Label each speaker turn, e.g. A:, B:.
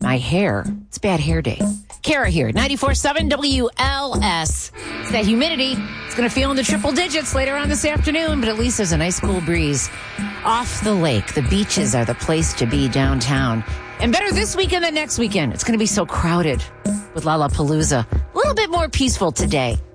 A: my hair. It's bad hair day. Kara here, 94.7 WLS. It's that humidity. It's going to feel in the triple digits later on this afternoon, but at least there's a nice cool breeze. Off the lake, the beaches are the place to be downtown. And better this weekend than next weekend. It's going to be so crowded with Lollapalooza. A little bit more peaceful today.